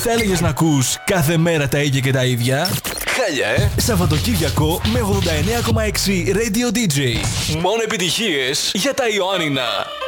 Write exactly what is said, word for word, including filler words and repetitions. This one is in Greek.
Θα έλεγες να ακούς κάθε μέρα τα ίδια και τα ίδια? Χάλια, ε! Σαββατοκύριακο με ογδόντα εννέα κόμμα έξι Radio ντι τζέι. Μόνο επιτυχίες για τα Ιωάννινα.